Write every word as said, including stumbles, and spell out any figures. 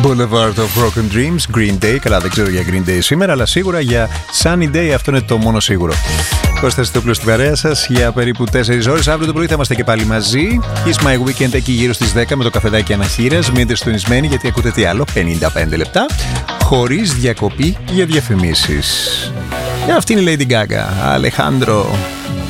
Boulevard of Broken Dreams, Green Day. Καλά, δεν ξέρω για Green Day σήμερα, αλλά σίγουρα για Sunny Day αυτό είναι το μόνο σίγουρο. Κώστας Στόπουλος στην παρέα σας για περίπου τέσσερις ώρες. Αύριο το πρωί θα είμαστε και πάλι μαζί. It's My Weekend εκεί γύρω στις δέκα με το καφεδάκι αναχείρας. Μείνετε συντονισμένοι γιατί ακούτε τι άλλο, πενήντα πέντε λεπτά, χωρίς διακοπή για διαφημίσεις. Και αυτή είναι η Lady Gaga, Alejandro.